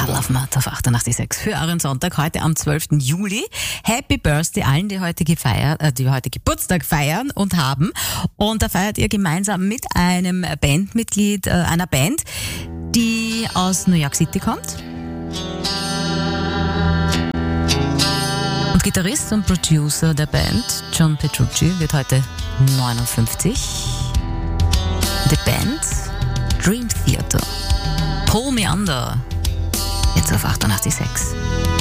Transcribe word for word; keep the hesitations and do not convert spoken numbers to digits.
Love Matt auf achtundachtzig Komma sechs für euren Sonntag, heute am zwölften Juli. Happy Birthday allen, die heute gefeiert, äh, die heute Geburtstag feiern und haben. Und da feiert ihr gemeinsam mit einem Bandmitglied, äh, einer Band, die aus New York City kommt. Und Gitarrist und Producer der Band, John Petrucci, wird heute neunundfünfzig. Die Band Dream Theater. Pull Me Under. Jetzt auf achtundachtzig Komma sechs.